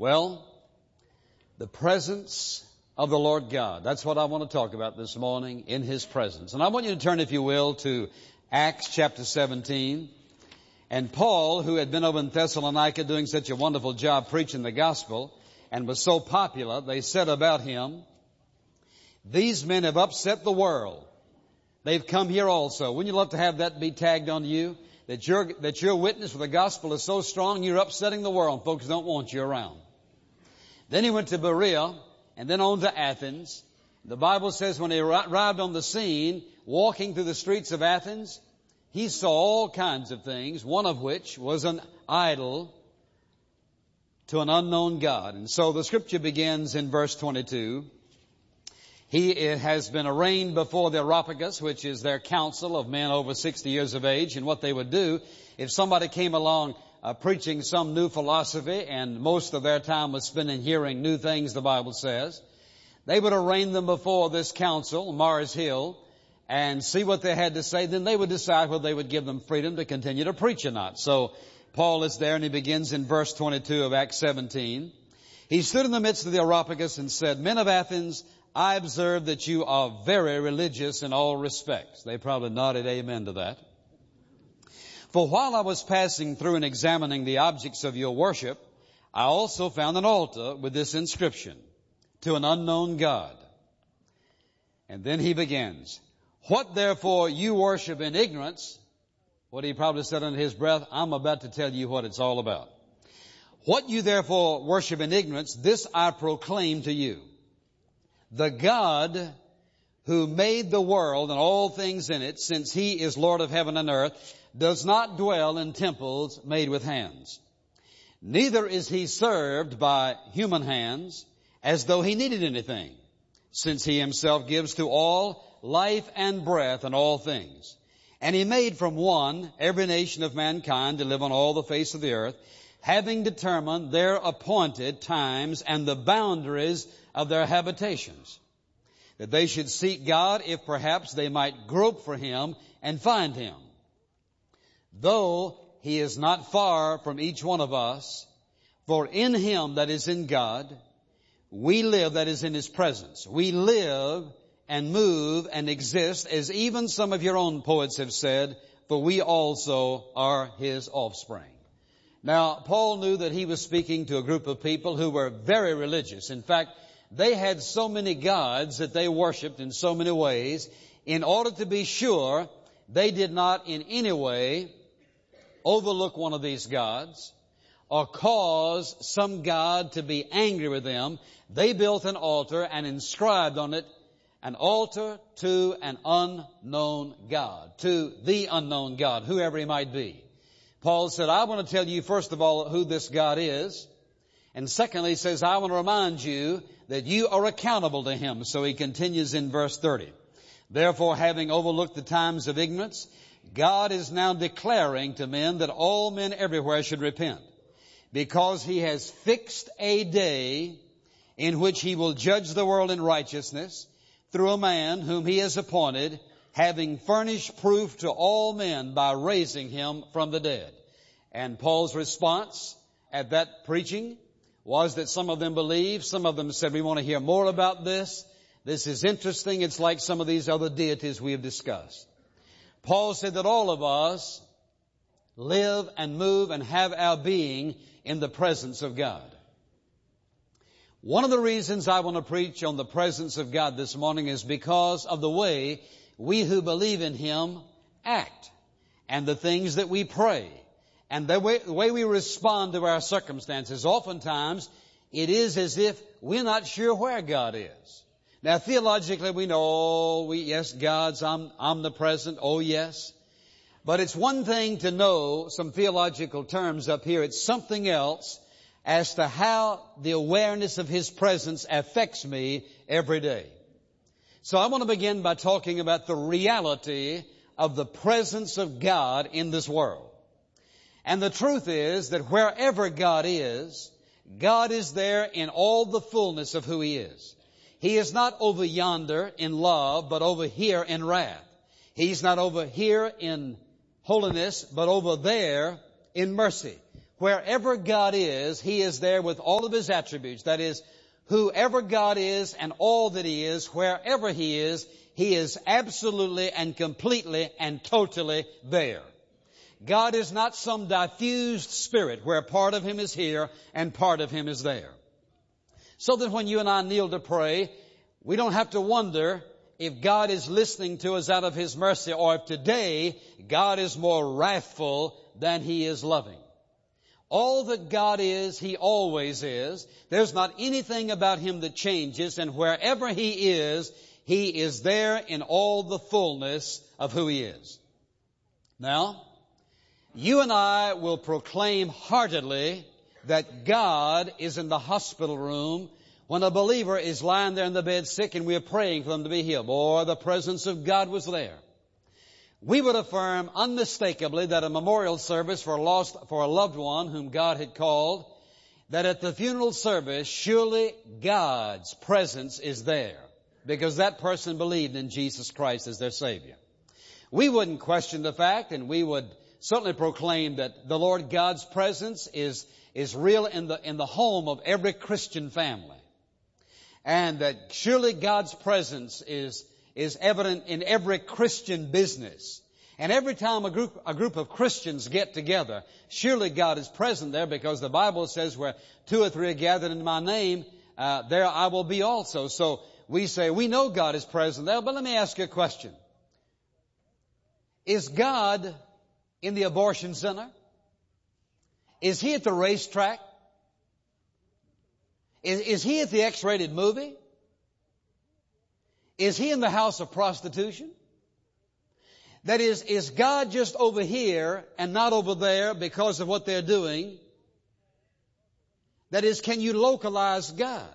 Well, the presence of the Lord God. That's what I want to talk about this morning, in His presence. And I want you to turn, if you will, to Acts chapter 17. And Paul, who had been over in Thessalonica doing such a wonderful job preaching the gospel and was so popular, they said about him, "These men have upset the world. They've come here also." Wouldn't you love to have that be tagged on you? That your witness for the gospel is so strong, you're upsetting the world. Folks don't want you around. Then he went to Berea and then on to Athens. The Bible says when he arrived on the scene, walking through the streets of Athens, he saw all kinds of things, one of which was an idol to an unknown God. And so the scripture begins in verse 22. He has been arraigned before the Areopagus, which is their council of men over 60 years of age. And what they would do, if somebody came along preaching some new philosophy, and most of their time was spent in hearing new things, the Bible says, they would arraign them before this council, Mars Hill, and see what they had to say. Then they would decide whether they would give them freedom to continue to preach or not. So Paul is there, and he begins in verse 22 of Acts 17. He stood in the midst of the Areopagus and said, "Men of Athens, I observe that you are very religious in all respects." They probably nodded amen to that. "For while I was passing through and examining the objects of your worship, I also found an altar with this inscription, 'To an unknown God.'" And then he begins, "What therefore you worship in ignorance," what he probably said under his breath, "I'm about to tell you what it's all about. What you therefore worship in ignorance, this I proclaim to you. The God who made the world and all things in it, since He is Lord of heaven and earth, does not dwell in temples made with hands. Neither is He served by human hands as though He needed anything, since He Himself gives to all life and breath and all things. And He made from one every nation of mankind to live on all the face of the earth, having determined their appointed times and the boundaries of their habitations, that they should seek God if perhaps they might grope for Him and find Him. Though He is not far from each one of us, for in Him, that is in God, we live, that is in His presence. We live and move and exist, as even some of your own poets have said, for we also are His offspring." Now, Paul knew that he was speaking to a group of people who were very religious. In fact, they had so many gods that they worshiped in so many ways. In order to be sure they did not in any way overlook one of these gods or cause some god to be angry with them, they built an altar and inscribed on it, "An altar to an unknown God," to the unknown God, whoever He might be. Paul said, "I want to tell you, first of all, who this God is. And secondly, he says, I want to remind you that you are accountable to Him." So he continues in verse 30. "Therefore, having overlooked the times of ignorance, God is now declaring to men that all men everywhere should repent, because He has fixed a day in which He will judge the world in righteousness through a man whom He has appointed, having furnished proof to all men by raising Him from the dead." And Paul's response at that preaching was that some of them believed, some of them said, "We want to hear more about this. This is interesting. It's like some of these other deities we have discussed." Paul said that all of us live and move and have our being in the presence of God. One of the reasons I want to preach on the presence of God this morning is because of the way we who believe in Him act, and the things that we pray, and the way we respond to our circumstances. Oftentimes, it is as if we're not sure where God is. Now, theologically, we know, yes, God's omnipresent, oh yes. But it's one thing to know some theological terms up here. It's something else as to how the awareness of His presence affects me every day. So I want to begin by talking about the reality of the presence of God in this world. And the truth is that wherever God is there in all the fullness of who He is. He is not over yonder in love, but over here in wrath. He's not over here in holiness, but over there in mercy. wherever God is, He is there with all of His attributes. That is, whoever God is and all that He is, wherever He is absolutely and completely and totally there. God is not some diffused spirit where part of Him is here and part of Him is there. So that when you and I kneel to pray, we don't have to wonder if God is listening to us out of His mercy, or if today God is more wrathful than He is loving. All that God is, He always is. There's not anything about Him that changes, and wherever He is there in all the fullness of who He is. Now, you and I will proclaim heartily that God is in the hospital room when a believer is lying there in the bed sick and we are praying for them to be healed. Boy, the presence of God was there. We would affirm unmistakably that a memorial service for a loved one whom God had called, that at the funeral service, surely God's presence is there, because that person believed in Jesus Christ as their Savior. We wouldn't question the fact, and we would certainly proclaim that the Lord God's presence is real in the home of every Christian family. And that surely God's presence is evident in every Christian business. And every time a group of Christians get together, surely God is present there, because the Bible says where 2 or 3 are gathered in my name, there I will be also. So we say we know God is present there, but let me ask you a question. Is God in the abortion center? Is He at the racetrack? Is He at the X-rated movie? Is He in the house of prostitution? That is God just over here and not over there because of what they're doing? That is, can you localize God?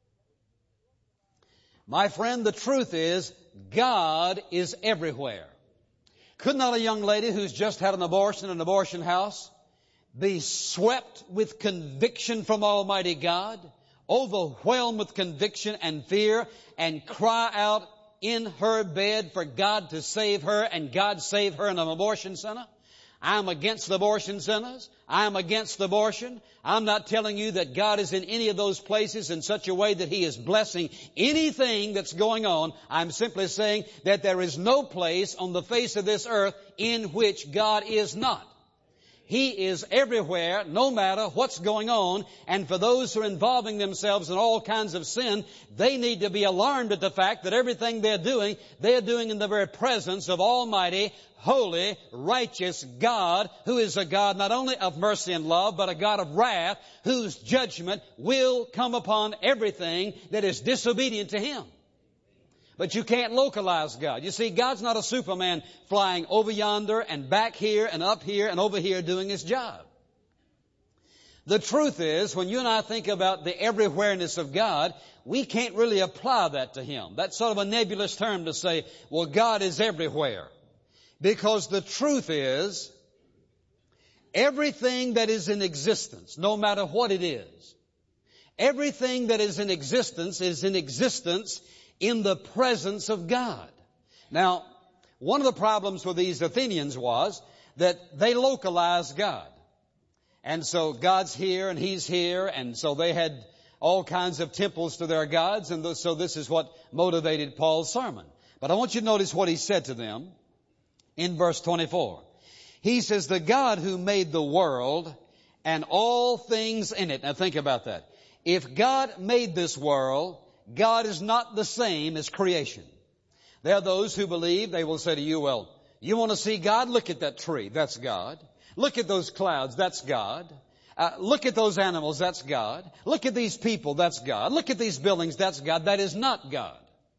My friend, the truth is, God is everywhere. Could not a young lady who's just had an abortion in an abortion house be swept with conviction from Almighty God, overwhelmed with conviction and fear, and cry out in her bed for God to save her, and God save her in an abortion center? I'm against abortion centers. I'm against abortion. I'm not telling you that God is in any of those places in such a way that He is blessing anything that's going on. I'm simply saying that there is no place on the face of this earth in which God is not. He is everywhere, no matter what's going on. And for those who are involving themselves in all kinds of sin, they need to be alarmed at the fact that everything they're doing in the very presence of Almighty, holy, righteous God, who is a God not only of mercy and love, but a God of wrath, whose judgment will come upon everything that is disobedient to Him. But you can't localize God. You see, God's not a Superman flying over yonder and back here and up here and over here doing His job. The truth is, when you and I think about the everywhereness of God, we can't really apply that to Him. That's sort of a nebulous term to say, well, God is everywhere. Because the truth is, everything that is in existence, no matter what it is, everything that is in existence in the presence of God. Now, one of the problems with these Athenians was that they localized God. And so God's here and He's here, and so they had all kinds of temples to their gods, and so this is what motivated Paul's sermon. But I want you to notice what he said to them in verse 24. He says, the God who made the world and all things in it. Now think about that. If God made this world, God is not the same as creation. There are those who believe, they will say to you, well, you want to see God? Look at that tree. That's God. Look at those clouds. That's God. Look at those animals. That's God. Look at these people. That's God. Look at these buildings. That's God. That is not God.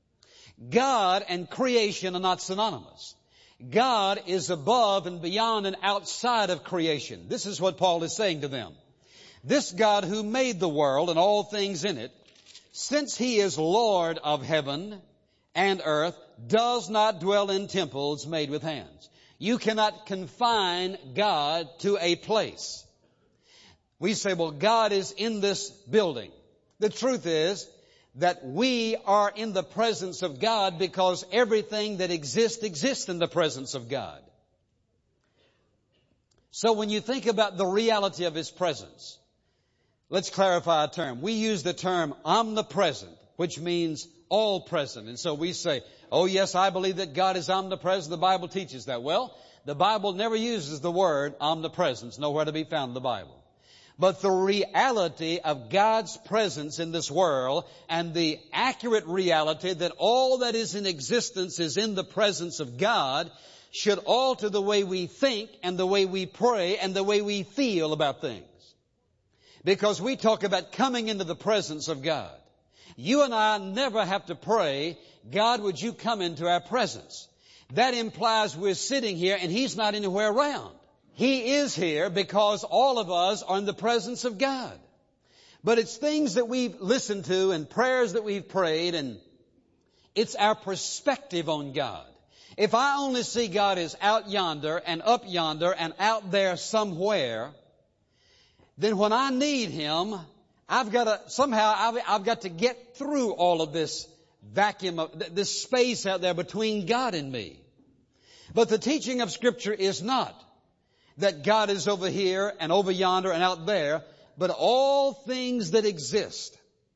God and creation are not synonymous. God is above and beyond and outside of creation. This is what Paul is saying to them. This God who made the world and all things in it, since He is Lord of heaven and earth, does not dwell in temples made with hands. You cannot confine God to a place. We say, well, God is in this building. The truth is that we are in the presence of God because everything that exists in the presence of God. So when you think about the reality of His presence, let's clarify a term. We use the term omnipresent, which means all present. And so we say, oh yes, I believe that God is omnipresent. The Bible teaches that. Well, the Bible never uses the word omnipresence, nowhere to be found in the Bible. But the reality of God's presence in this world and the accurate reality that all that is in existence is in the presence of God should alter the way we think and the way we pray and the way we feel about things. Because we talk about coming into the presence of God. You and I never have to pray, God, would you come into our presence? That implies we're sitting here and He's not anywhere around. He is here because all of us are in the presence of God. But it's things that we've listened to and prayers that we've prayed, and it's our perspective on God. If I only see God as out yonder and up yonder and out there somewhere, then when I need Him, I've got to get through all of this vacuum, this space out there between God and me. But the teaching of Scripture is not that God is over here and over yonder and out there, but all things that exist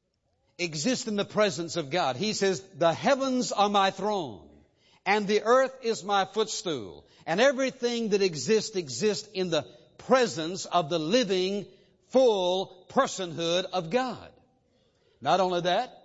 in the presence of God. He says, the heavens are my throne, and the earth is my footstool, and everything that exists in the presence of the living, full personhood of God. Not only that,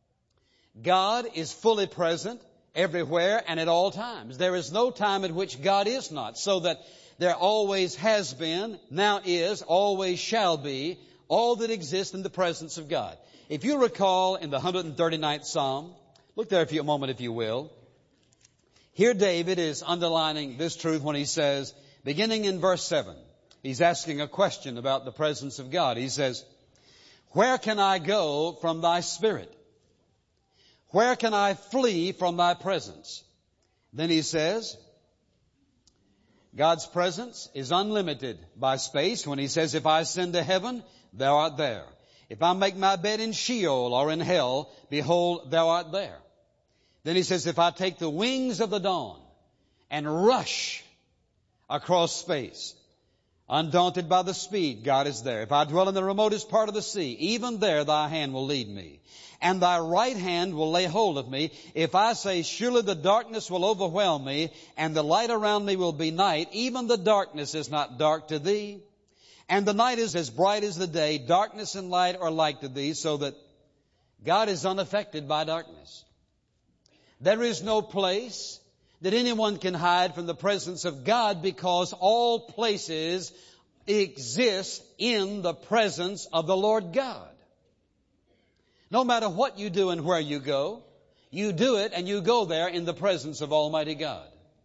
God is fully present everywhere and at all times. There is no time at which God is not, so that there always has been, now is, always shall be, all that exists in the presence of God. If you recall in the 139th Psalm, look there for a moment if you will. Here David is underlining this truth when he says, beginning in verse 7, he's asking a question about the presence of God. He says, where can I go from thy spirit? Where can I flee from thy presence? Then he says, God's presence is unlimited by space when He says, if I ascend to heaven, thou art there. If I make my bed in Sheol or in hell, behold, thou art there. Then He says, if I take the wings of the dawn and rush across space, undaunted by the speed, God is there. If I dwell in the remotest part of the sea, even there thy hand will lead me, and thy right hand will lay hold of me. If I say, surely the darkness will overwhelm me, and the light around me will be night, even the darkness is not dark to thee, and the night is as bright as the day. Darkness and light are like to thee, so that God is unaffected by darkness. There is no place that anyone can hide from the presence of God, because all places exist in the presence of the Lord God. No matter what you do and where you go, you do it and you go there in the presence of Almighty God.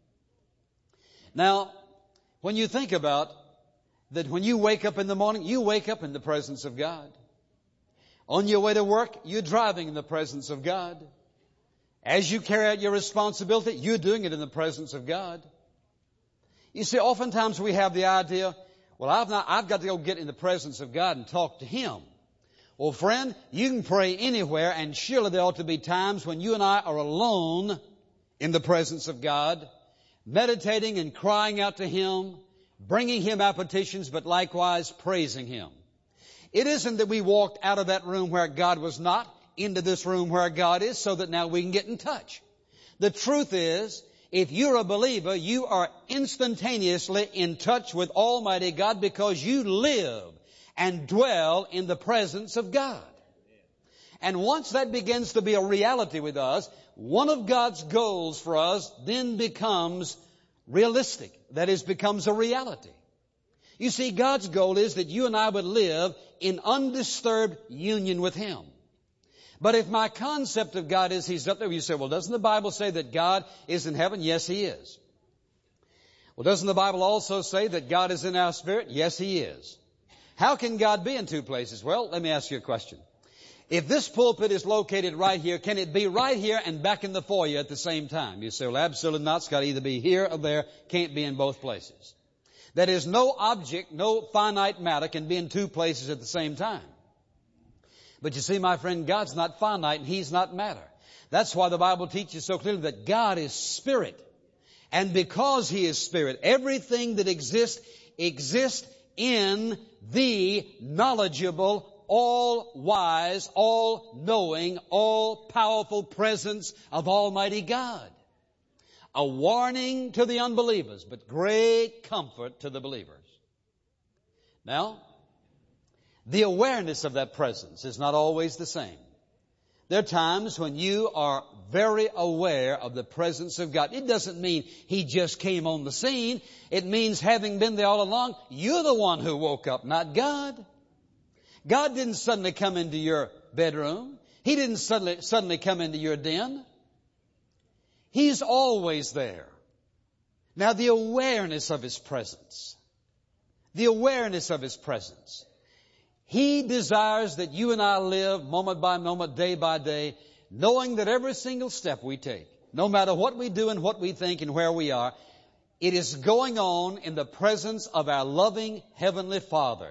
Now, when you think about that, when you wake up in the morning, you wake up in the presence of God. On your way to work, you're driving in the presence of God. As you carry out your responsibility, you're doing it in the presence of God. You see, oftentimes we have the idea, well, I've got to go get in the presence of God and talk to Him. Well, friend, you can pray anywhere, and surely there ought to be times when you and I are alone in the presence of God, meditating and crying out to Him, bringing Him our petitions, but likewise praising Him. It isn't that we walked out of that room where God was not into this room where God is, so that now we can get in touch. The truth is, if you're a believer, you are instantaneously in touch with Almighty God, because you live and dwell in the presence of God. And once that begins to be a reality with us, one of God's goals for us then becomes realistic. That is, becomes a reality. You see, God's goal is that you and I would live in undisturbed union with Him. But if my concept of God is He's up there, you say, well, doesn't the Bible say that God is in heaven? Yes, He is. Well, doesn't the Bible also say that God is in our spirit? Yes, He is. How can God be in two places? Well, let me ask you a question. If this pulpit is located right here, can it be right here and back in the foyer at the same time? You say, well, absolutely not. It's got to either be here or there. Can't be in both places. That is, no object, no finite matter can be in two places at the same time. But you see, my friend, God's not finite and He's not matter. That's why the Bible teaches so clearly that God is spirit. And because He is spirit, everything that exists exist in the knowledgeable, all-wise, all-knowing, all-powerful presence of Almighty God. A warning to the unbelievers, but great comfort to the believers. Now, the awareness of that presence is not always the same. There are times when you are very aware of the presence of God. It doesn't mean He just came on the scene. It means, having been there all along, you're the one who woke up, not God. God didn't suddenly come into your bedroom. He didn't suddenly come into your den. He's always there. Now, the awareness of His presence. The awareness of His presence. He desires that you and I live moment by moment, day by day, knowing that every single step we take, no matter what we do and what we think and where we are, it is going on in the presence of our loving Heavenly Father,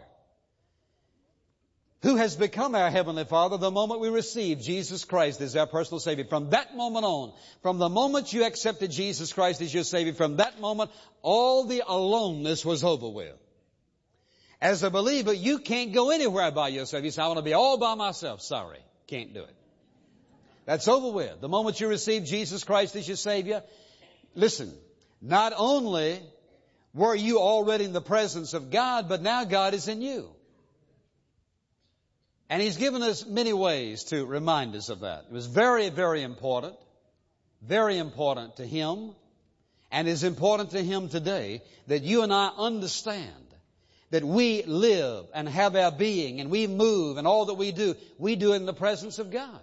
who has become our Heavenly Father the moment we receive Jesus Christ as our personal Savior. From that moment on, from the moment you accepted Jesus Christ as your Savior, from that moment, all the aloneness was over with. As a believer, you can't go anywhere by yourself. You say, I want to be all by myself. Sorry, can't do it. That's over with. The moment you receive Jesus Christ as your Savior, listen, not only were you already in the presence of God, but now God is in you. And He's given us many ways to remind us of that. It was very, very important to Him, and is important to Him today that you and I understand that we live and have our being and we move and all that we do in the presence of God.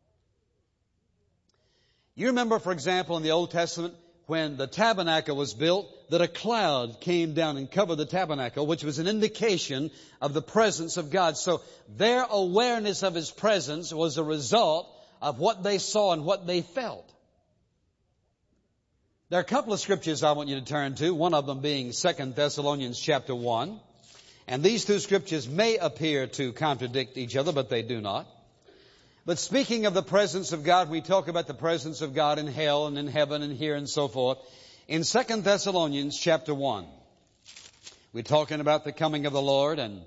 You remember, for example, in the Old Testament, when the tabernacle was built, that a cloud came down and covered the tabernacle, which was an indication of the presence of God. So their awareness of His presence was a result of what they saw and what they felt. There are a couple of scriptures I want you to turn to, one of them being 2 Thessalonians chapter 1. And these two scriptures may appear to contradict each other, but they do not. But speaking of the presence of God, we talk about the presence of God in hell and in heaven and here and so forth. In 2 Thessalonians chapter 1, we're talking about the coming of the Lord and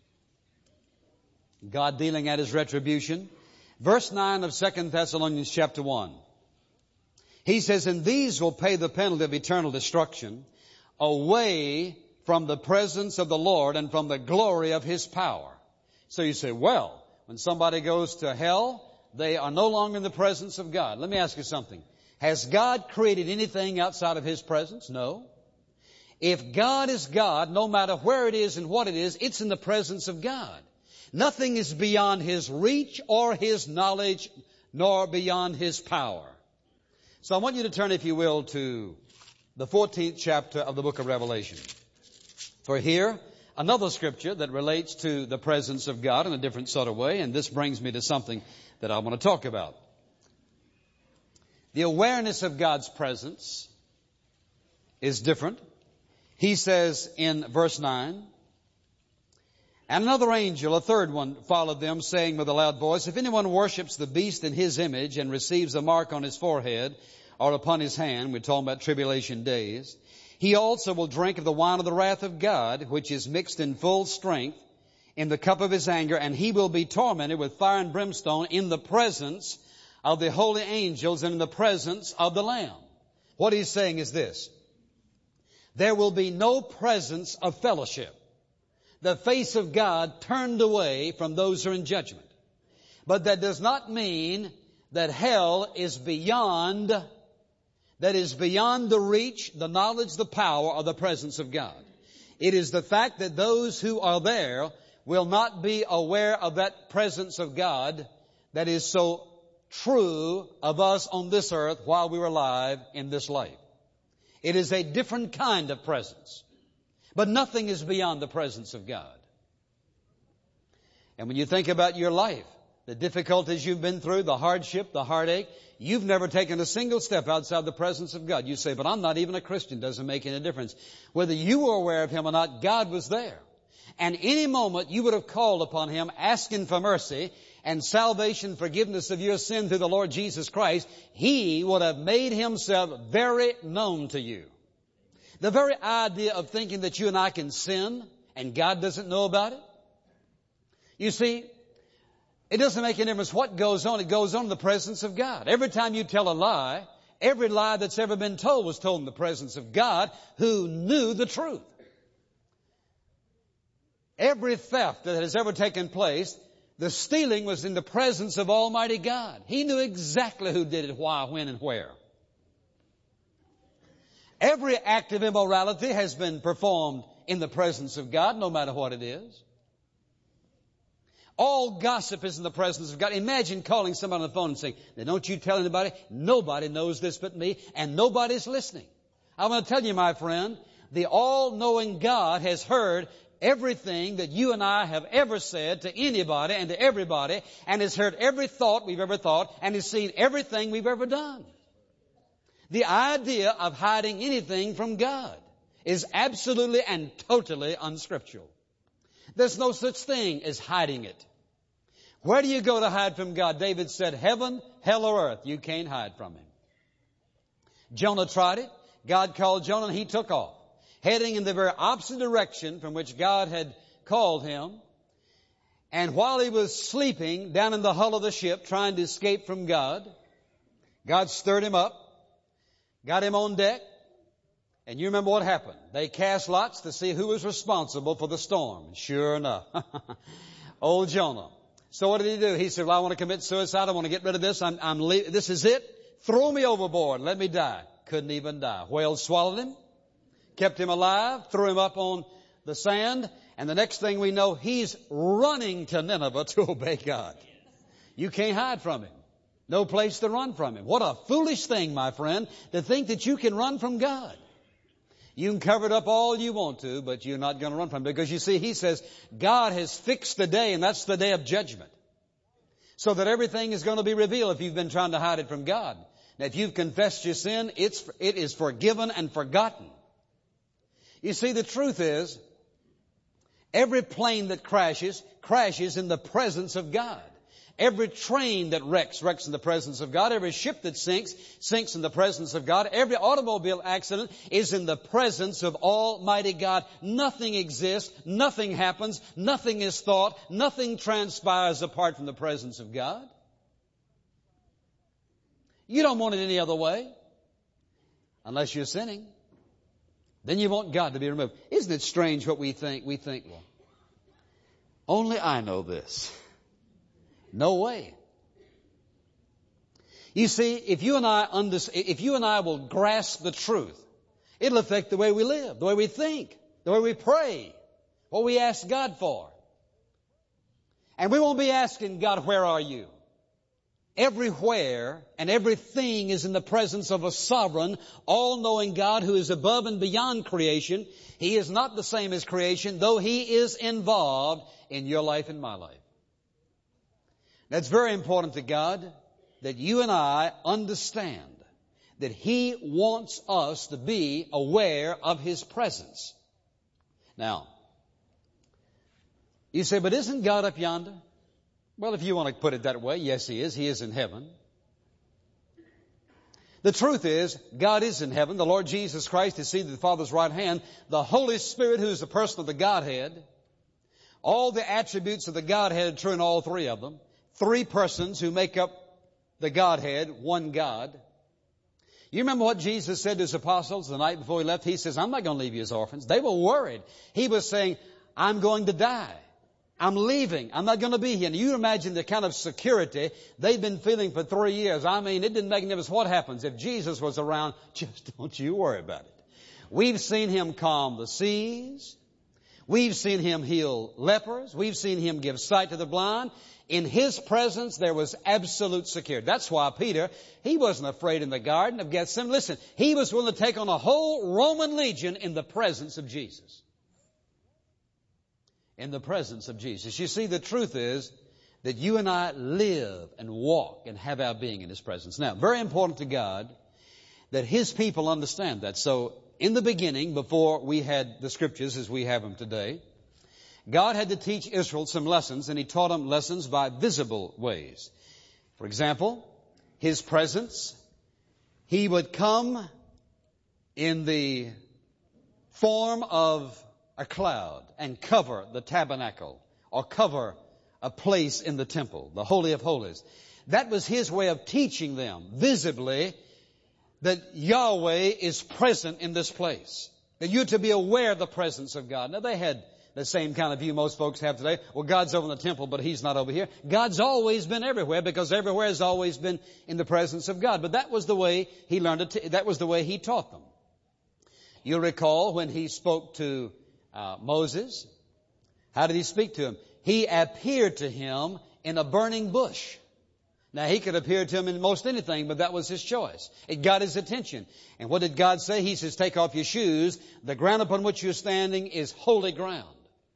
God dealing out His retribution. Verse 9 of 2 Thessalonians chapter 1. He says, and these will pay the penalty of eternal destruction away from the presence of the Lord and from the glory of His power. So you say, well, when somebody goes to hell, they are no longer in the presence of God. Let me ask you something. Has God created anything outside of His presence? No. If God is God, no matter where it is and what it is, it's in the presence of God. Nothing is beyond His reach or His knowledge, nor beyond His power. So I want you to turn, if you will, to the 14th chapter of the book of Revelation. For here, another scripture that relates to the presence of God in a different sort of way, and this brings me to something that I want to talk about. The awareness of God's presence is different. He says in verse 9, and another angel, a third one, followed them, saying with a loud voice, if anyone worships the beast in his image and receives a mark on his forehead or upon his hand, we're talking about tribulation days, he also will drink of the wine of the wrath of God, which is mixed in full strength in the cup of His anger, and he will be tormented with fire and brimstone in the presence of the holy angels and in the presence of the Lamb. What he's saying is this: there will be no presence of fellowship. The face of God turned away from those who are in judgment. But that does not mean that hell is beyond the reach, the knowledge, the power, or the presence of God. It is the fact that those who are there will not be aware of that presence of God that is so true of us on this earth while we were alive in this life. It is a different kind of presence. But nothing is beyond the presence of God. And when you think about your life, the difficulties you've been through, the hardship, the heartache, you've never taken a single step outside the presence of God. You say, but I'm not even a Christian. Doesn't make any difference. Whether you were aware of Him or not, God was there. And any moment you would have called upon Him asking for mercy and salvation, forgiveness of your sin through the Lord Jesus Christ, He would have made Himself very known to you. The very idea of thinking that you and I can sin and God doesn't know about it. You see, it doesn't make any difference what goes on. It goes on in the presence of God. Every time you tell a lie, every lie that's ever been told was told in the presence of God who knew the truth. Every theft that has ever taken place, the stealing was in the presence of Almighty God. He knew exactly who did it, why, when, and where. Every act of immorality has been performed in the presence of God, no matter what it is. All gossip is in the presence of God. Imagine calling somebody on the phone and saying, now don't you tell anybody. Nobody knows this but me, and nobody's listening. I'm going to tell you, my friend, the all-knowing God has heard everything that you and I have ever said to anybody and to everybody, and has heard every thought we've ever thought, and has seen everything we've ever done. The idea of hiding anything from God is absolutely and totally unscriptural. There's no such thing as hiding it. Where do you go to hide from God? David said, heaven, hell, or earth, you can't hide from Him. Jonah tried it. God called Jonah and he took off, heading in the very opposite direction from which God had called him. And while he was sleeping down in the hull of the ship trying to escape from God, God stirred him up, got him on deck, and you remember what happened. They cast lots to see who was responsible for the storm. Sure enough, old Jonah. So what did he do? He said, well, I want to commit suicide. I want to get rid of this. This is it. Throw me overboard. Let me die. Couldn't even die. Whale swallowed him, kept him alive, threw him up on the sand, and the next thing we know, he's running to Nineveh to obey God. You can't hide from Him. No place to run from Him. What a foolish thing, my friend, to think that you can run from God. You can cover it up all you want to, but you're not going to run from Him. Because you see, He says, God has fixed the day, and that's the day of judgment. So that everything is going to be revealed if you've been trying to hide it from God. Now, if you've confessed your sin, it is forgiven and forgotten. You see, the truth is, every plane that crashes in the presence of God. Every train that wrecks in the presence of God. Every ship that sinks in the presence of God. Every automobile accident is in the presence of Almighty God. Nothing exists, nothing happens, nothing is thought, nothing transpires apart from the presence of God. You don't want it any other way, unless you're sinning. Then you want God to be removed. Isn't it strange what we think? We think, well, only I know this. No way. You see, if you and I will grasp the truth, it'll affect the way we live, the way we think, the way we pray, what we ask God for. And we won't be asking God, where are you? Everywhere and everything is in the presence of a sovereign, all-knowing God who is above and beyond creation. He is not the same as creation, though He is involved in your life and my life. That's very important to God, that you and I understand that He wants us to be aware of His presence. Now, you say, but isn't God up yonder? Well, if you want to put it that way, yes, He is. He is in heaven. The truth is, God is in heaven. The Lord Jesus Christ is seated at the Father's right hand. The Holy Spirit, who is the person of the Godhead, all the attributes of the Godhead are true in all three of them. Three persons who make up the Godhead, one God. You remember what Jesus said to His apostles the night before He left? He says, I'm not going to leave you as orphans. They were worried. He was saying, I'm going to die. I'm leaving. I'm not going to be here. And you imagine the kind of security they've been feeling for 3 years. I mean, it didn't make any difference what happens. If Jesus was around, just don't you worry about it. We've seen Him calm the seas. We've seen Him heal lepers. We've seen Him give sight to the blind. In His presence, there was absolute security. That's why Peter, he wasn't afraid in the Garden of Gethsemane. Listen, he was willing to take on a whole Roman legion in the presence of Jesus. In the presence of Jesus. You see, the truth is that you and I live and walk and have our being in His presence. Now, very important to God that His people understand that. So, in the beginning, before we had the Scriptures as we have them today, God had to teach Israel some lessons, and He taught them lessons by visible ways. For example, His presence. He would come in the form of a cloud and cover the tabernacle or cover a place in the temple, the Holy of Holies. That was His way of teaching them visibly that Yahweh is present in this place. That you're to be aware of the presence of God. Now they had the same kind of view most folks have today. Well, God's over in the temple, but He's not over here. God's always been everywhere because everywhere has always been in the presence of God. But that was the way He learned it. That was the way He taught them. You'll recall when He spoke to Moses. How did He speak to him? He appeared to him in a burning bush. Now, He could appear to him in most anything, but that was His choice. It got his attention. And what did God say? He says, take off your shoes. The ground upon which you're standing is holy ground.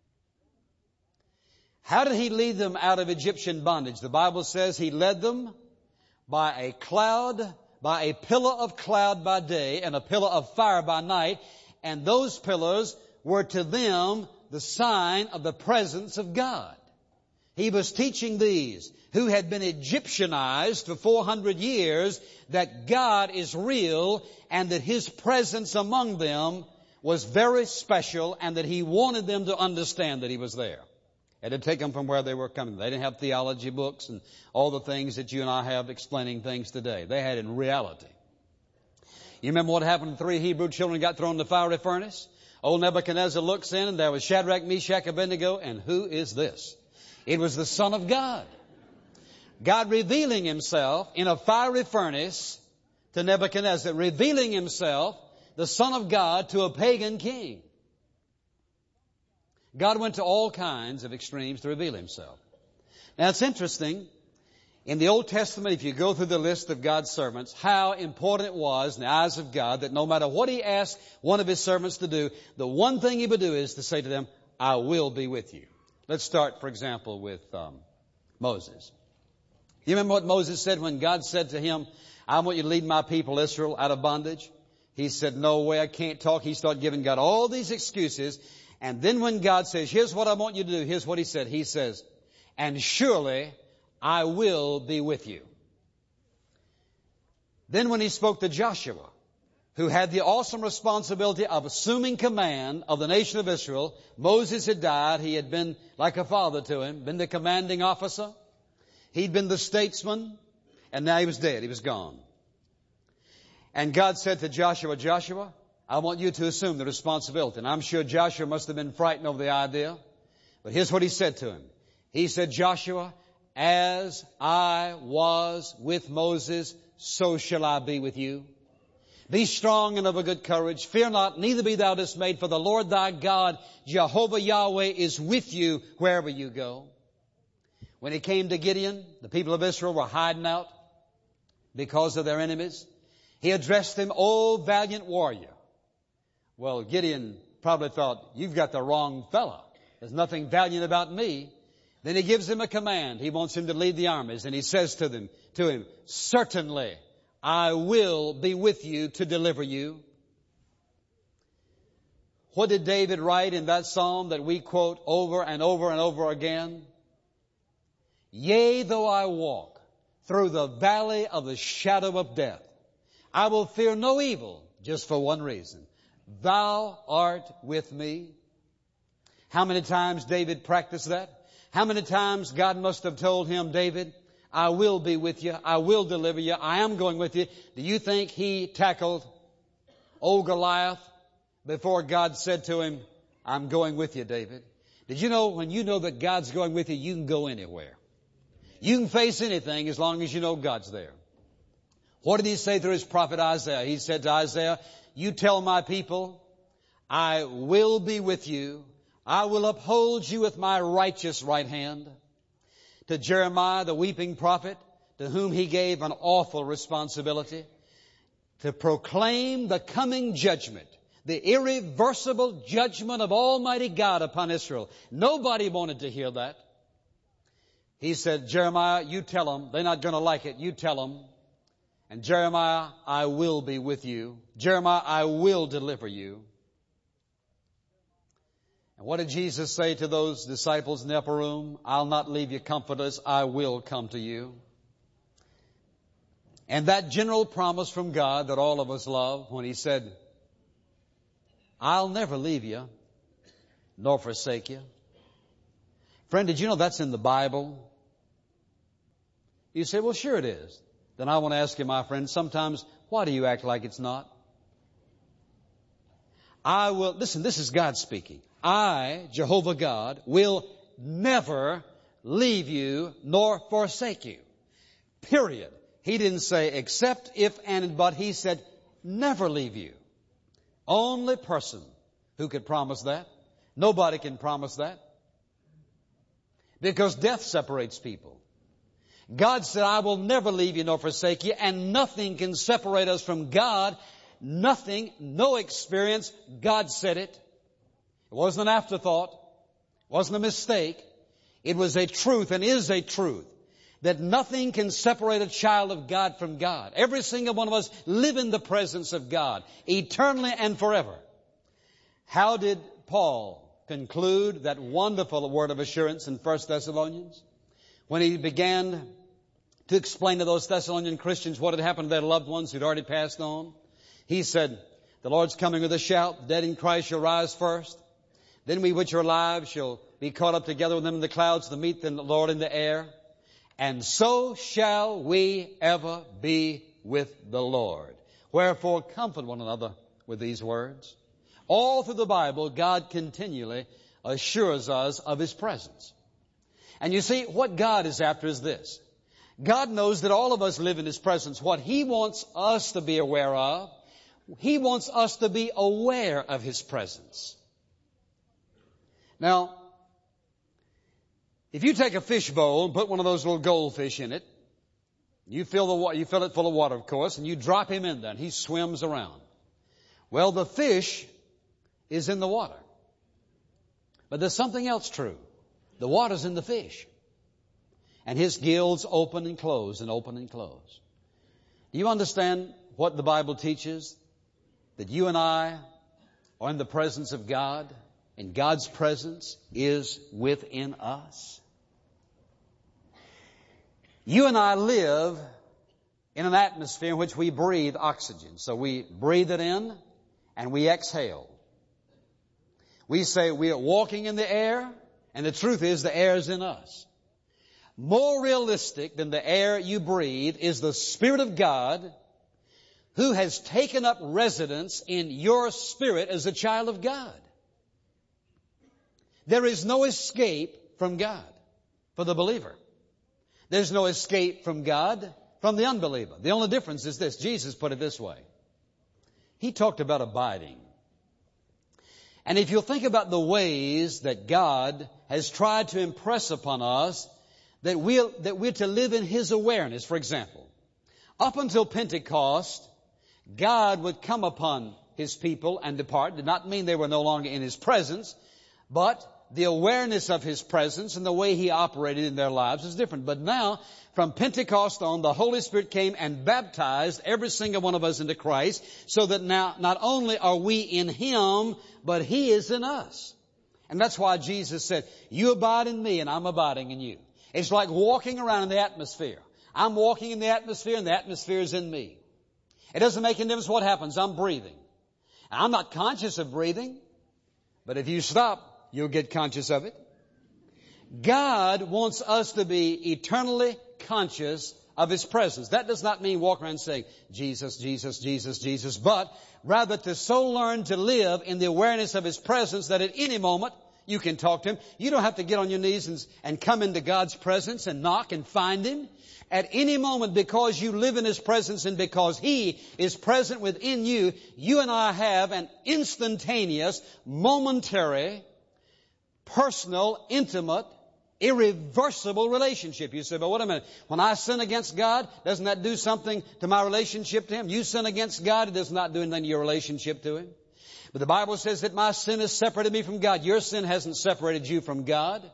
How did He lead them out of Egyptian bondage? The Bible says He led them by a cloud, by a pillar of cloud by day and a pillar of fire by night. And those pillars were to them the sign of the presence of God. He was teaching these who had been Egyptianized for 400 years that God is real and that His presence among them was very special and that He wanted them to understand that He was there. And to take them from where they were coming. They didn't have theology books and all the things that you and I have explaining things today. They had in reality. You remember what happened when 3 Hebrew children got thrown in the fiery furnace? Old Nebuchadnezzar looks in and there was Shadrach, Meshach, Abednego, and who is this? It was the Son of God. God revealing Himself in a fiery furnace to Nebuchadnezzar, revealing Himself, the Son of God, to a pagan king. God went to all kinds of extremes to reveal Himself. Now it's interesting, in the Old Testament, if you go through the list of God's servants, how important it was in the eyes of God that no matter what He asked one of His servants to do, the one thing He would do is to say to them, I will be with you. Let's start, for example, with Moses. You remember what Moses said when God said to him, I want you to lead my people Israel out of bondage? He said, no way, I can't talk. He started giving God all these excuses. And then when God says, here's what I want you to do, here's what He said. He says, and surely I will be with you. Then when He spoke to Joshua, who had the awesome responsibility of assuming command of the nation of Israel, Moses had died. He had been like a father to him, been the commanding officer. He'd been the statesman, and now he was dead. He was gone. And God said to Joshua, Joshua, I want you to assume the responsibility. And I'm sure Joshua must have been frightened over the idea. But here's what He said to him. He said, Joshua, as I was with Moses, so shall I be with you. Be strong and of a good courage. Fear not, neither be thou dismayed, for the Lord thy God, Jehovah Yahweh, is with you wherever you go. When it came to Gideon, the people of Israel were hiding out because of their enemies. He addressed them, O valiant warrior. Well, Gideon probably thought, you've got the wrong fella. There's nothing valiant about me. Then he gives him a command. He wants him to lead the armies. And he says to him, certainly I will be with you to deliver you. What did David write in that psalm that we quote over and over and over again? Yea, though I walk through the valley of the shadow of death, I will fear no evil, just for one reason. Thou art with me. How many times David practiced that? How many times God must have told him, David, I will be with you. I will deliver you. I am going with you. Do you think he tackled old Goliath before God said to him, I'm going with you, David? Did you know when you know that God's going with you, you can go anywhere. You can face anything as long as you know God's there. What did He say through His prophet Isaiah? He said to Isaiah, you tell my people, I will be with you. I will uphold you with my righteous right hand. To Jeremiah, the weeping prophet, to whom He gave an awful responsibility to proclaim the coming judgment, the irreversible judgment of Almighty God upon Israel. Nobody wanted to hear that. He said, Jeremiah, you tell them. They're not going to like it. You tell them. And Jeremiah, I will be with you. Jeremiah, I will deliver you. And what did Jesus say to those disciples in the upper room? I'll not leave you comfortless. I will come to you. And that general promise from God that all of us love when He said, I'll never leave you nor forsake you. Friend, did you know that's in the Bible? You say, well, sure it is. Then I want to ask you, my friend, sometimes, why do you act like it's not? Listen, this is God speaking. I, Jehovah God, will never leave you nor forsake you. Period. He didn't say except, if, and, but. He said never leave you. Only person who could promise that. Nobody can promise that. Because death separates people. God said, I will never leave you nor forsake you, and nothing can separate us from God. Nothing, no experience. God said it. It wasn't an afterthought. It wasn't a mistake. It was a truth and is a truth that nothing can separate a child of God from God. Every single one of us live in the presence of God, eternally and forever. How did Paul conclude that wonderful word of assurance in 1 Thessalonians? When he began to explain to those Thessalonian Christians what had happened to their loved ones who'd already passed on, he said, the Lord's coming with a shout, the dead in Christ shall rise first. Then we which are alive shall be caught up together with them in the clouds to meet the Lord in the air. And so shall we ever be with the Lord. Wherefore comfort one another with these words. All through the Bible, God continually assures us of His presence. And you see, what God is after is this. God knows that all of us live in His presence. What He wants us to be aware of, He wants us to be aware of His presence. Now, if you take a fish bowl and put one of those little goldfish in it, you fill it full of water, of course, and you drop him in there, and he swims around. Well, the fish is in the water. But there's something else true. The water's in the fish. And his gills open and close and open and close. Do you understand what the Bible teaches? That you and I are in the presence of God, and God's presence is within us. You and I live in an atmosphere in which we breathe oxygen. So we breathe it in and we exhale. We say we are walking in the air, and the truth is the air is in us. More realistic than the air you breathe is the Spirit of God who has taken up residence in your spirit as a child of God. There is no escape from God for the believer. There's no escape from God from the unbeliever. The only difference is this. Jesus put it this way. He talked about abiding. And if you'll think about the ways that God has tried to impress upon us that we're to live in His awareness, for example, up until Pentecost, God would come upon His people and depart. Did not mean they were no longer in His presence, but the awareness of His presence and the way He operated in their lives is different. But now, from Pentecost on, the Holy Spirit came and baptized every single one of us into Christ, so that now not only are we in Him, but He is in us. And that's why Jesus said, you abide in me and I'm abiding in you. It's like walking around in the atmosphere. I'm walking in the atmosphere and the atmosphere is in me. It doesn't make any difference what happens. I'm breathing. And I'm not conscious of breathing, but if you stop, you'll get conscious of it. God wants us to be eternally conscious of His presence. That does not mean walk around saying, Jesus, Jesus, Jesus, Jesus, but rather to so learn to live in the awareness of His presence that at any moment you can talk to Him. You don't have to get on your knees and come into God's presence and knock and find Him. At any moment, because you live in His presence and because He is present within you, you and I have an instantaneous, momentary, personal, intimate, irreversible relationship. You say, but wait a minute. When I sin against God, doesn't that do something to my relationship to Him? You sin against God, it does not do anything to your relationship to Him. But the Bible says that my sin has separated me from God. Your sin hasn't separated you from God.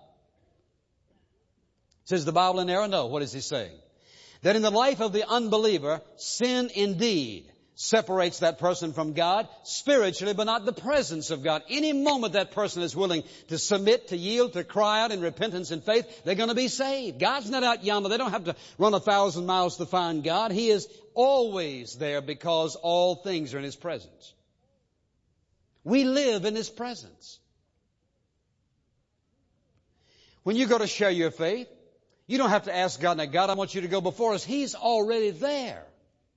Says the Bible in there? No. What is He saying? That in the life of the unbeliever, sin indeed separates that person from God spiritually, but not the presence of God. Any moment that person is willing to submit, to yield, to cry out in repentance and faith, they're going to be saved. God's not out yonder. They don't have to run 1,000 miles to find God. He is always there because all things are in His presence. We live in His presence. When you go to share your faith, you don't have to ask God, now God, I want you to go before us. He's already there.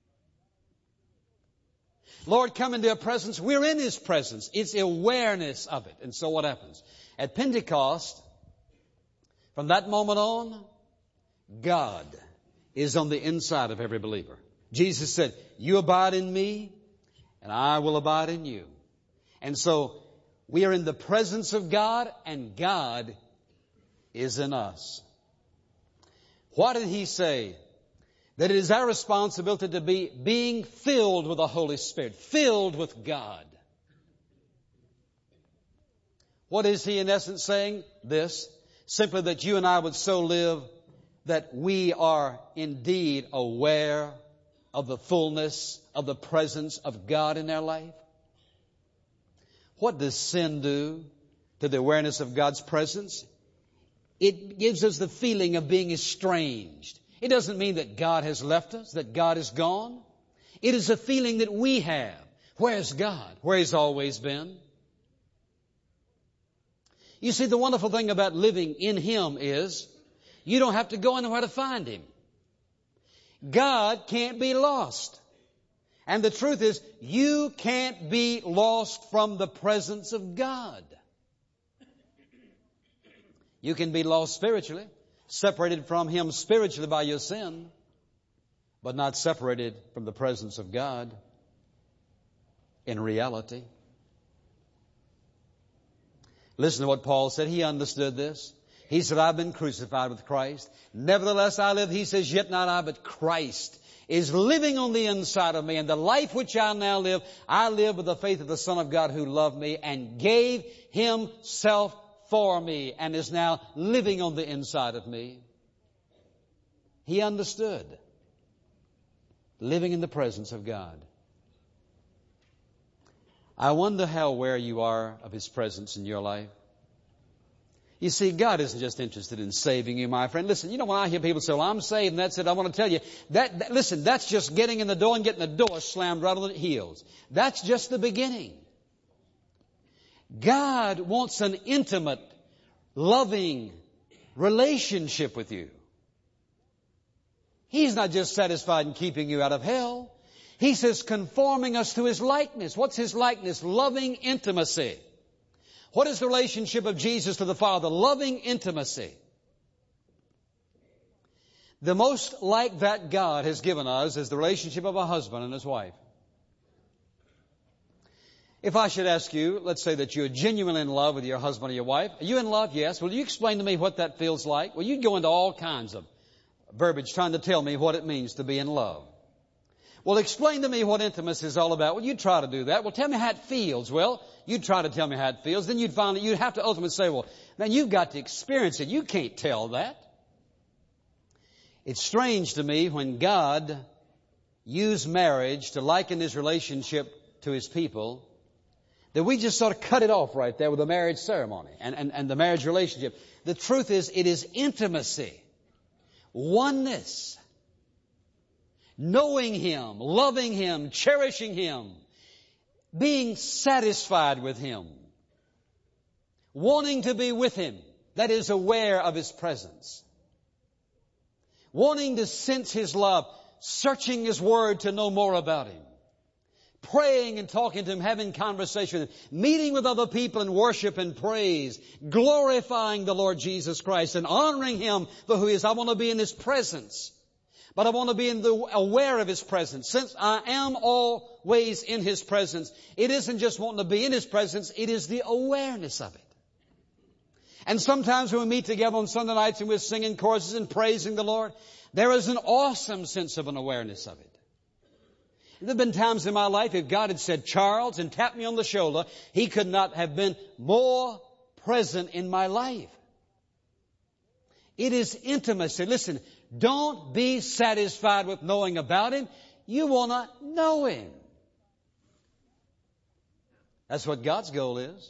Lord, come into your presence. We're in His presence. It's awareness of it. And so what happens? At Pentecost, from that moment on, God is on the inside of every believer. Jesus said, you abide in me, and I will abide in you. And so we are in the presence of God, and God is in us. What did He say? That it is our responsibility to be being filled with the Holy Spirit, filled with God. What is He in essence saying? This, simply that you and I would so live that we are indeed aware of the fullness of the presence of God in our life. What does sin do to the awareness of God's presence? It gives us the feeling of being estranged. It doesn't mean that God has left us, that God is gone. It is a feeling that we have. Where's God? Where He's always been. You see, the wonderful thing about living in Him is you don't have to go anywhere to find Him. God can't be lost. And the truth is, you can't be lost from the presence of God. You can be lost spiritually, separated from Him spiritually by your sin, but not separated from the presence of God in reality. Listen to what Paul said. He understood this. He said, I've been crucified with Christ. Nevertheless I live, he says, yet not I, but Christ is living on the inside of me. And the life which I now live, I live with the faith of the Son of God who loved me and gave Himself for me and is now living on the inside of me. He understood living in the presence of God. I wonder how aware you are of His presence in your life. You see, God isn't just interested in saving you, my friend. Listen, you know, when I hear people say, well, I'm saved and that's it, I want to tell you, listen, that's just getting in the door and getting the door slammed right on the heels. That's just the beginning. God wants an intimate, loving relationship with you. He's not just satisfied in keeping you out of hell. He says conforming us to His likeness. What's His likeness? Loving intimacy. What is the relationship of Jesus to the Father? Loving intimacy. The most like that God has given us is the relationship of a husband and his wife. If I should ask you, let's say that you're genuinely in love with your husband or your wife. Are you in love? Yes. Will you explain to me what that feels like? Well, you'd go into all kinds of verbiage trying to tell me what it means to be in love. Well, explain to me what intimacy is all about. Well, you'd try to do that. Well, tell me how it feels. Well, you'd try to tell me how it feels. Then you'd have to ultimately say, well, man, you've got to experience it. You can't tell that. It's strange to me when God used marriage to liken His relationship to His people, that we just sort of cut it off right there with the marriage ceremony and the marriage relationship. The truth is, it is intimacy, oneness, knowing Him, loving Him, cherishing Him, being satisfied with Him, wanting to be with Him, that is aware of His presence, wanting to sense His love, searching His Word to know more about Him, praying and talking to Him, having conversation with Him, meeting with other people in worship and praise, glorifying the Lord Jesus Christ and honoring Him for who He is. I want to be in His presence. But I want to be aware of His presence. Since I am always in His presence, it isn't just wanting to be in His presence, it is the awareness of it. And sometimes when we meet together on Sunday nights and we're singing choruses and praising the Lord, there is an awesome sense of an awareness of it. There have been times in my life, if God had said, Charles, and tapped me on the shoulder, He could not have been more present in my life. It is intimacy. Listen, don't be satisfied with knowing about Him. You want to know Him. That's what God's goal is.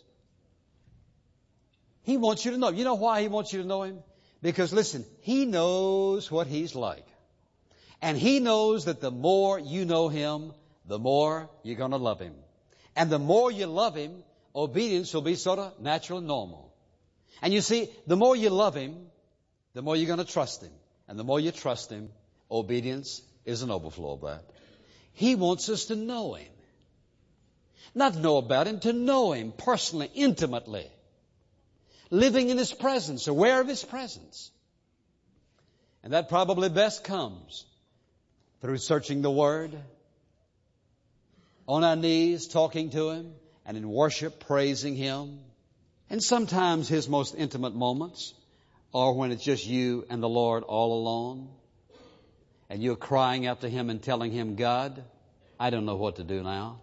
He wants you to know Him. You know why He wants you to know Him? Because listen, He knows what He's like. And He knows that the more you know Him, the more you're going to love Him. And the more you love Him, obedience will be sort of natural and normal. And you see, the more you love Him, the more you're going to trust Him. And the more you trust Him, obedience is an overflow of that. He wants us to know Him. Not know about Him, to know Him personally, intimately. Living in His presence, aware of His presence. And that probably best comes through searching the Word, on our knees, talking to Him, and in worship, praising Him. And sometimes His most intimate moments are when it's just you and the Lord all alone. And you're crying out to Him and telling Him, God, I don't know what to do now.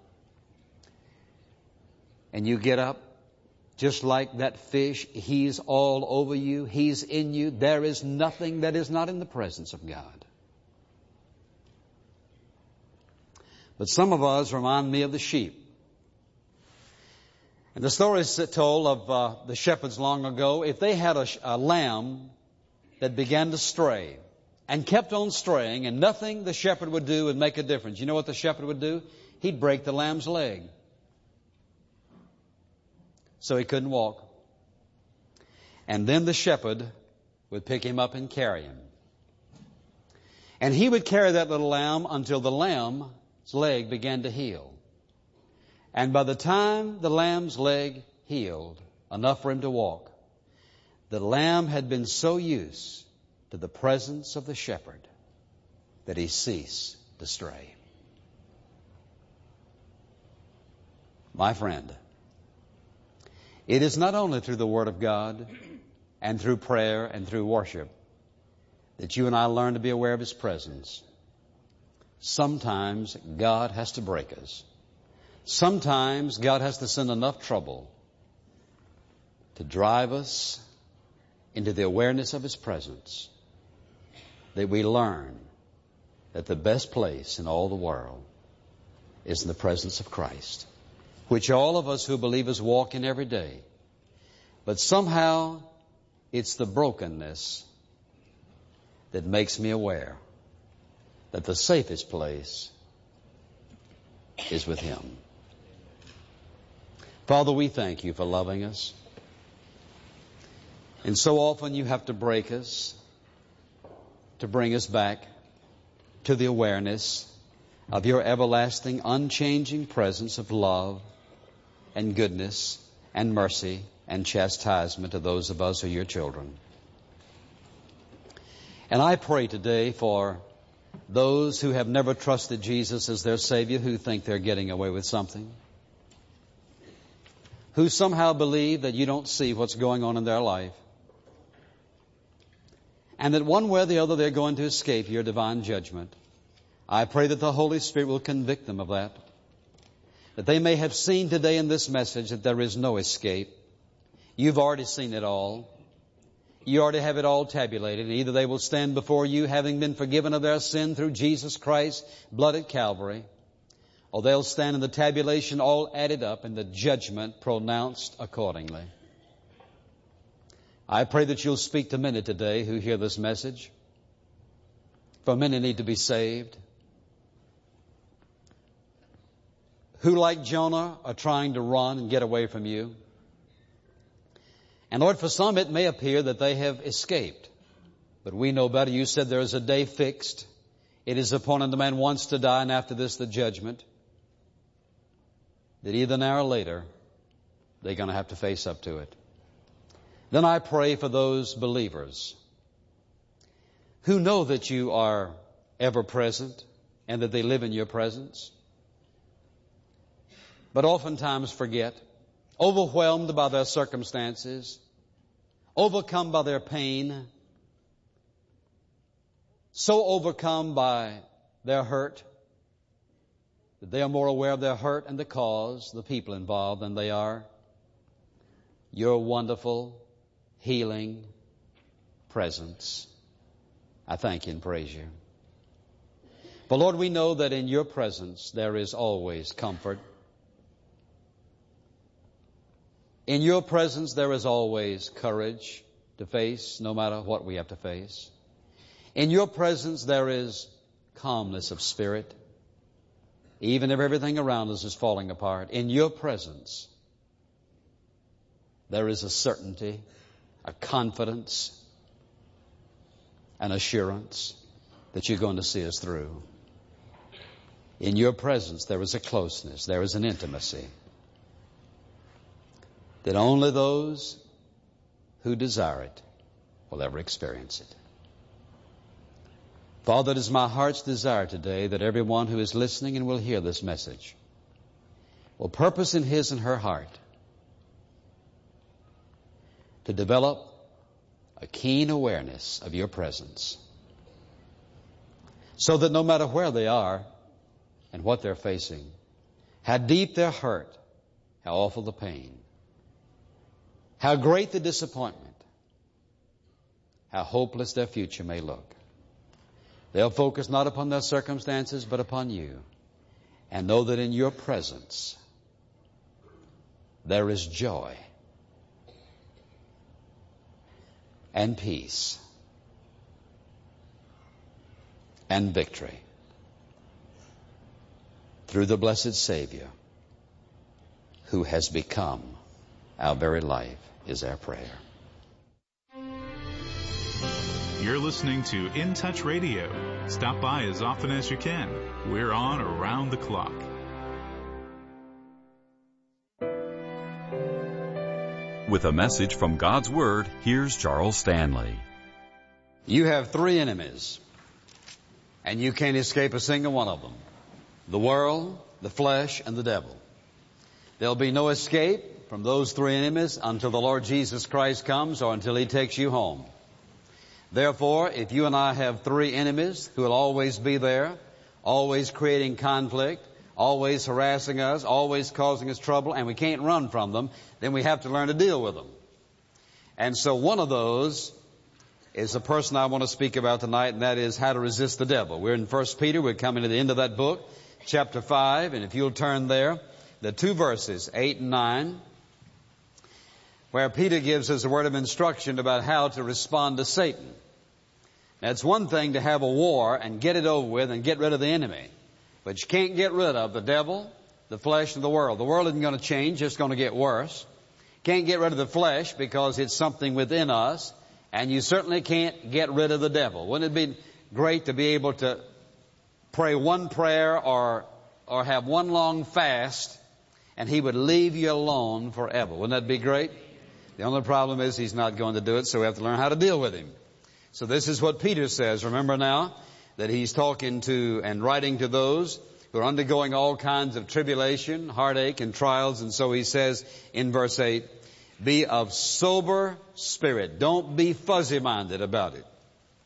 And you get up, just like that fish, He's all over you, He's in you. There is nothing that is not in the presence of God. But some of us remind me of the sheep. And the story is told of the shepherds long ago. If they had a lamb that began to stray and kept on straying, and nothing the shepherd would do would make a difference, you know what the shepherd would do? He'd break the lamb's leg so he couldn't walk. And then the shepherd would pick him up and carry him. And he would carry that little lamb until the lamb's leg began to heal. And by the time the lamb's leg healed, enough for him to walk, the lamb had been so used to the presence of the shepherd that he ceased to stray. My friend, it is not only through the Word of God and through prayer and through worship that you and I learn to be aware of His presence. Sometimes God has to break us. Sometimes God has to send enough trouble to drive us into the awareness of His presence that we learn that the best place in all the world is in the presence of Christ, which all of us who believers walk in every day. But somehow it's the brokenness that makes me aware that the safest place is with Him. Father, we thank You for loving us. And so often You have to break us to bring us back to the awareness of Your everlasting, unchanging presence of love and goodness and mercy and chastisement to those of us who are Your children. And I pray today for those who have never trusted Jesus as their Savior, who think they're getting away with something, who somehow believe that You don't see what's going on in their life, and that one way or the other they're going to escape Your divine judgment. I pray that the Holy Spirit will convict them of that they may have seen today in this message that there is no escape. You've already seen it all. You already have it all tabulated. Either they will stand before You having been forgiven of their sin through Jesus Christ's blood at Calvary, or they'll stand in the tabulation all added up and the judgment pronounced accordingly. I pray that You'll speak to many today who hear this message, for many need to be saved, who like Jonah are trying to run and get away from You. And Lord, for some it may appear that they have escaped, but we know better. You said there is a day fixed. It is appointed the man once to die, and after this the judgment, that either now or later they're going to have to face up to it. Then I pray for those believers who know that You are ever present and that they live in Your presence, but oftentimes forget, overwhelmed by their circumstances, overcome by their pain, so overcome by their hurt that they are more aware of their hurt and the cause, the people involved, than they are Your wonderful, healing presence. I thank You and praise You. But Lord, we know that in Your presence there is always comfort. In Your presence there is always courage to face no matter what we have to face. In Your presence there is calmness of spirit. even if everything around us is falling apart, in your presence, there is a certainty, a confidence, an assurance that you're going to see us through. In your presence, there is a closeness, there is an intimacy that only those who desire it will ever experience it. Father, it is my heart's desire today that everyone who is listening and will hear this message will purpose in his and her heart to develop a keen awareness of your presence, so that no matter where they are and what they're facing, how deep their hurt, how awful the pain, how great the disappointment, how hopeless their future may look, they'll focus not upon their circumstances but upon you, and know that in your presence there is joy and peace and victory through the blessed Savior who has become our very life, is our prayer. You're listening to In Touch Radio. Stop by as often as you can. We're on around the clock. With a message from God's Word, here's Charles Stanley. You have three enemies, and you can't escape a single one of them: the world, the flesh, and the devil. There'll be no escape from those three enemies until the Lord Jesus Christ comes or until He takes you home. Therefore, if you and I have three enemies who will always be there, always creating conflict, always harassing us, always causing us trouble, and we can't run from them, then we have to learn to deal with them. And so one of those is the person I want to speak about tonight, and that is how to resist the devil. We're in 1 Peter. We're coming to the end of that book, chapter 5, and if you'll turn there, the two verses, 8 and 9, where Peter gives us a word of instruction about how to respond to Satan. Now, it's one thing to have a war and get it over with and get rid of the enemy. But you can't get rid of the devil, the flesh, and the world. The world isn't going to change, it's going to get worse. Can't get rid of the flesh because it's something within us. And you certainly can't get rid of the devil. Wouldn't it be great to be able to pray one prayer or have one long fast and He would leave you alone forever? Wouldn't that be great? The only problem is He's not going to do it, so we have to learn how to deal with Him. So this is what Peter says. Remember now that he's talking to and writing to those who are undergoing all kinds of tribulation, heartache, and trials. And so he says in verse 8, be of sober spirit. Don't be fuzzy-minded about it.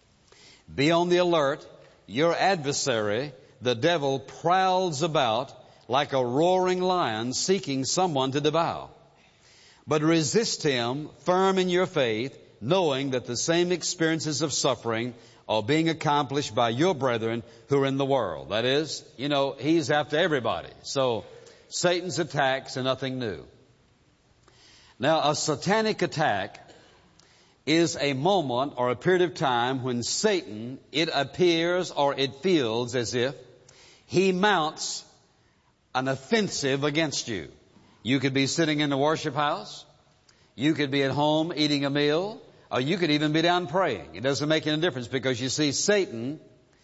Be on the alert. Your adversary, the devil, prowls about like a roaring lion seeking someone to devour. But resist him firm in your faith, knowing that the same experiences of suffering are being accomplished by your brethren who are in the world. That is, he's after everybody. So Satan's attacks are nothing new. Now, a satanic attack is a moment or a period of time when Satan, it appears or it feels as if he mounts an offensive against you. You could be sitting in the worship house. You could be at home eating a meal. Or you could even be down praying. It doesn't make any difference because you see, Satan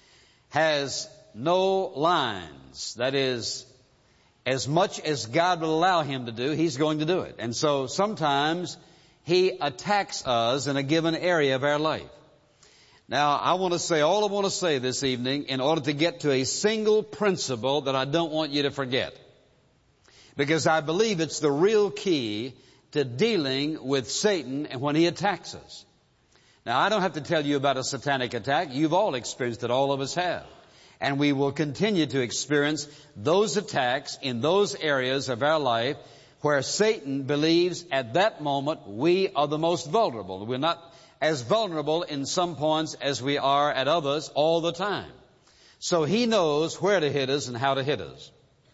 has no lines. That is, as much as God will allow him to do, he's going to do it. And so sometimes he attacks us in a given area of our life. Now, all I want to say this evening in order to get to a single principle that I don't want you to forget. Because I believe it's the real key to dealing with Satan and when he attacks us. Now, I don't have to tell you about a satanic attack. You've all experienced it. All of us have. And we will continue to experience those attacks in those areas of our life where Satan believes at that moment we are the most vulnerable. We're not as vulnerable in some points as we are at others all the time. So he knows where to hit us and how to hit us.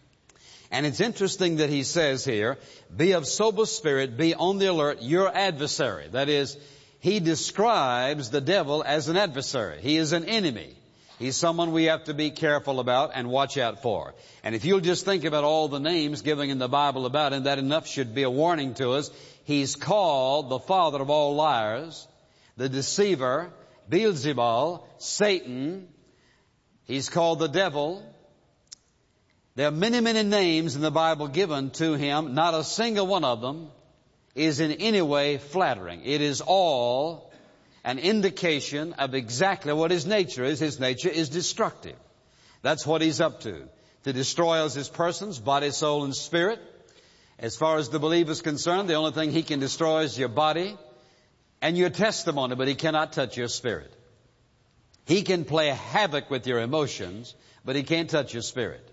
And it's interesting that he says here, be of sober spirit, be on the alert, your adversary. That is, he describes the devil as an adversary. He is an enemy. He's someone we have to be careful about and watch out for. And if you'll just think about all the names given in the Bible about him, that enough should be a warning to us. He's called the father of all liars, the deceiver, Beelzebul, Satan. He's called the devil. There are many, many names in the Bible given to him. Not a single one of them is in any way flattering. It is all an indication of exactly what his nature is. His nature is destructive. That's what he's up to destroy us as persons, body, soul, and spirit. As far as the believer is concerned, the only thing he can destroy is your body and your testimony, but he cannot touch your spirit. He can play havoc with your emotions, but he can't touch your spirit.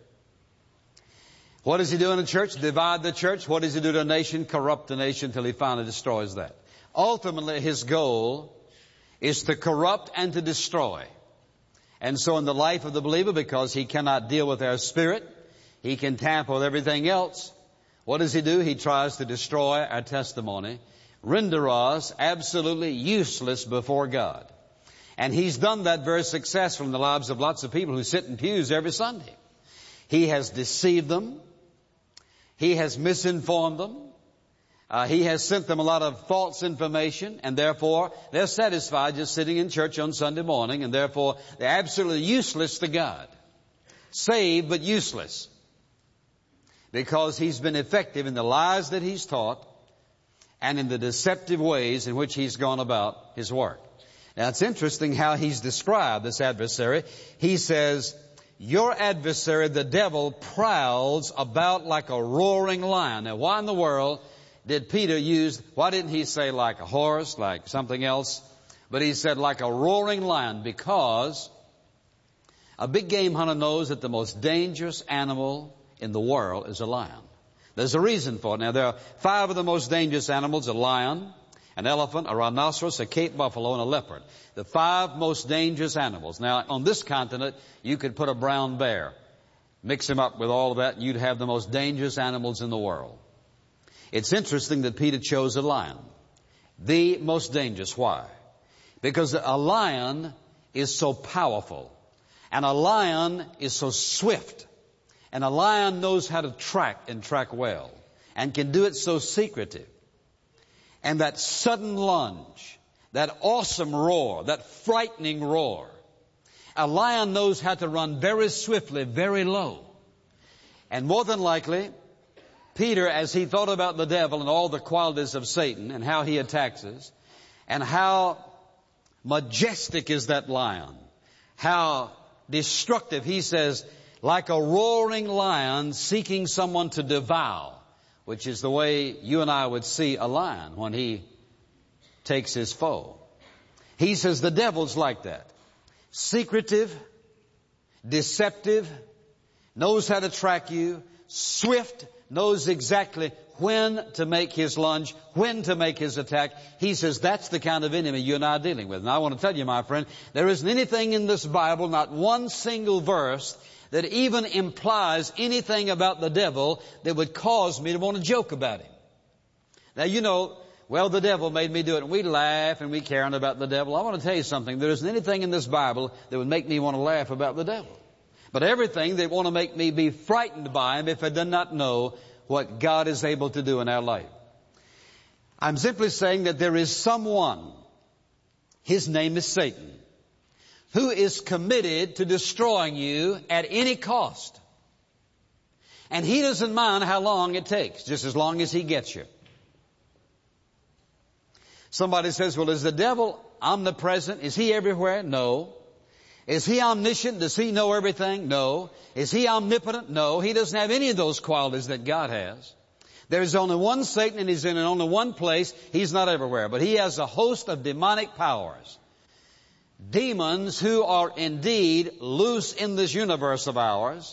What does he do in a church? Divide the church. What does he do to a nation? Corrupt the nation till he finally destroys that. Ultimately, his goal is to corrupt and to destroy. And so in the life of the believer, because he cannot deal with our spirit, he can tamper with everything else. What does he do? He tries to destroy our testimony, render us absolutely useless before God. And he's done that very successfully in the lives of lots of people who sit in pews every Sunday. He has deceived them. He has misinformed them. He has sent them a lot of false information, and therefore they're satisfied just sitting in church on Sunday morning, and therefore they're absolutely useless to God. Saved, but useless. Because he's been effective in the lies that he's taught and in the deceptive ways in which he's gone about his work. Now it's interesting how he's described this adversary. He says, your adversary, the devil, prowls about like a roaring lion. Now why in the world did Peter use, why didn't he say like a horse, like something else? But he said like a roaring lion, because a big game hunter knows that the most dangerous animal in the world is a lion. There's a reason for it. Now there are 5 of the most dangerous animals: a lion, an elephant, a rhinoceros, a Cape buffalo, and a leopard. The 5 most dangerous animals. Now on this continent, you could put a brown bear, mix him up with all of that, and you'd have the most dangerous animals in the world. It's interesting that Peter chose a lion. The most dangerous. Why? Because a lion is so powerful. And a lion is so swift. And a lion knows how to track and track well. And can do it so secretive. And that sudden lunge, that awesome roar, that frightening roar. A lion knows how to run very swiftly, very low. And more than likely, Peter, as he thought about the devil and all the qualities of Satan and how he attacks us, and how majestic is that lion, how destructive, he says, like a roaring lion seeking someone to devour, which is the way you and I would see a lion when he takes his foe. He says the devil's like that. Secretive, deceptive, knows how to track you, swift, knows exactly when to make his lunge, when to make his attack. He says that's the kind of enemy you and I are dealing with. And I want to tell you, my friend, there isn't anything in this Bible, not one single verse, that even implies anything about the devil that would cause me to want to joke about him. Now, you know, well, the devil made me do it, and we laugh and we carry on about the devil. I want to tell you something. There isn't anything in this Bible that would make me want to laugh about the devil. But everything that want to make me be frightened by him if I do not know what God is able to do in our life. I'm simply saying that there is someone, his name is Satan, who is committed to destroying you at any cost. And he doesn't mind how long it takes, just as long as he gets you. Somebody says, well, is the devil omnipresent? Is he everywhere? No. Is he omniscient? Does he know everything? No. Is he omnipotent? No. He doesn't have any of those qualities that God has. There's only one Satan, and he's in only one place. He's not everywhere. But he has a host of demonic powers. Demons who are indeed loose in this universe of ours,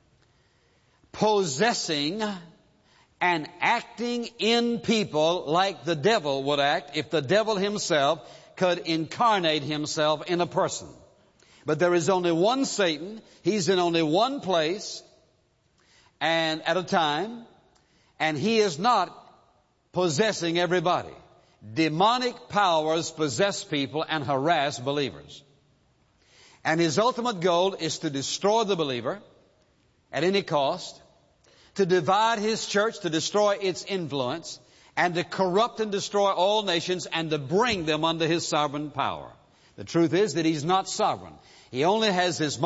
possessing and acting in people like the devil would act if the devil himself could incarnate himself in a person. But there is only one Satan. He's in only one place and at a time, and he is not possessing everybody. Demonic powers possess people and harass believers. And his ultimate goal is to destroy the believer at any cost, to divide his church, to destroy its influence, and to corrupt and destroy all nations and to bring them under his sovereign power. The truth is that he's not sovereign. He only has this